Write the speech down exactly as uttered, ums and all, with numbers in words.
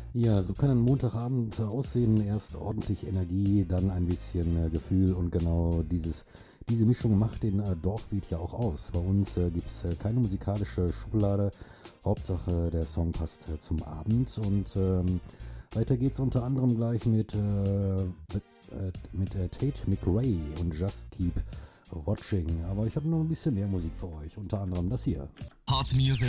Ja, so kann ein Montagabend aussehen. Erst ordentlich Energie, dann ein bisschen äh, Gefühl und genau dieses, diese Mischung macht den äh, Dorfbeat ja auch aus. Bei uns äh, gibt es äh, keine musikalische Schublade. Hauptsache der Song passt äh, zum Abend und ähm, weiter geht's unter anderem gleich mit, äh, mit, äh, mit äh, Tate McRae und Just Keep Watching. Aber ich habe noch ein bisschen mehr Musik für euch, unter anderem das hier. Hot Music